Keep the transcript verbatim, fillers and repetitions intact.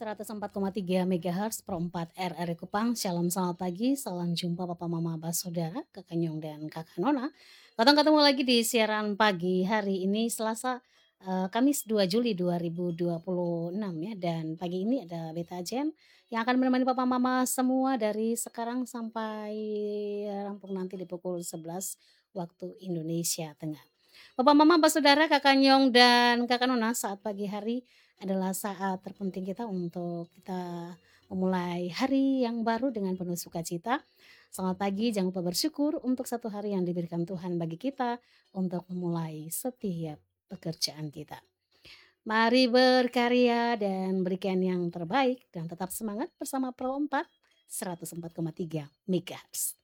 seratus empat koma tiga megahertz Pro empat R R I Kupang. Shalom, selamat pagi, salam jumpa papa, mama, abah, saudara, kakak Nyong dan kakak Nona. Katong ketemu lagi di siaran pagi hari ini Selasa, eee, Kamis dua Juli dua ribu dua puluh enam ya, dan pagi ini ada Beta Jen yang akan menemani papa, mama semua dari sekarang sampai rampung nanti di pukul sebelas waktu Indonesia Tengah. Papa, mama, abah, saudara, kakak Nyong dan kakak Nona, saat pagi hari adalah saat terpenting kita untuk kita memulai hari yang baru dengan penuh sukacita. Selamat pagi, jangan lupa bersyukur untuk satu hari yang diberikan Tuhan bagi kita untuk memulai setiap pekerjaan kita. Mari berkarya dan berikan yang terbaik dan tetap semangat bersama Pro empat seratus empat koma tiga megahertz.